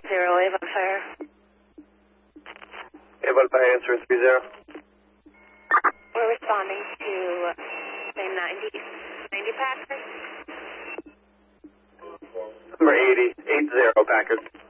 Avon Fire. Avon Fire, answer 30. We're responding to, say, 90 Packers. Number 80, 80 Packers.